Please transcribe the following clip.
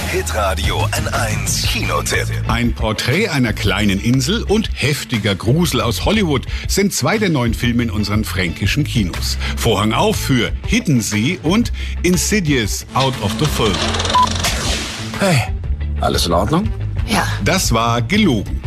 Hitradio N1 Kinotipp. Ein Porträt einer kleinen Insel und heftiger Grusel aus Hollywood sind zwei der neuen Filme in unseren fränkischen Kinos. Vorhang auf für Hidden Sea und Insidious Out of the Film. Hey, alles in Ordnung? Ja. Das war Gelogen.